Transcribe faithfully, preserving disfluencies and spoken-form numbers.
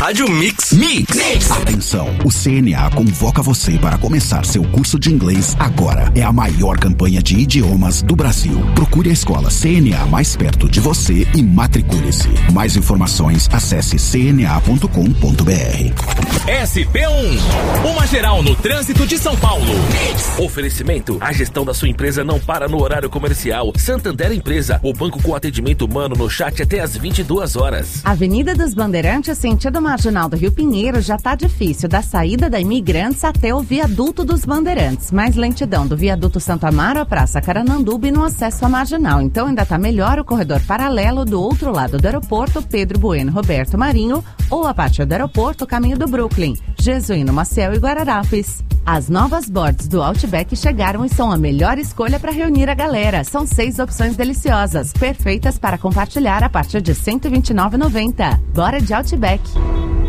Rádio Mix. Mix. Mix. Atenção, o C N A convoca você para começar seu curso de inglês agora. É a maior campanha de idiomas do Brasil. Procure a escola C N A mais perto de você e matricule-se. Mais informações, acesse c n a ponto com ponto b r. S P um, uma geral no trânsito de São Paulo. Oferecimento, a gestão da sua empresa não para no horário comercial. Santander Empresa, o banco com atendimento humano no chat até às vinte e duas horas. Avenida dos Bandeirantes, sentido marginal do Rio Pinheiro, já tá difícil, da saída da Imigrantes até o viaduto dos Bandeirantes. Mais lentidão do viaduto Santo Amaro à Praça Carananduba no acesso à marginal. Então ainda tá melhor o corredor paralelo do outro lado do aeroporto, Pedro Bueno, Roberto Marinho, ou a partir do aeroporto, caminho do Brooklyn, Jesuíno Maciel e Guararapes. As novas boards do Outback chegaram e são a melhor escolha para reunir a galera. São seis opções deliciosas, perfeitas para compartilhar a partir de cento e vinte e nove reais e noventa centavos. Bora de Outback!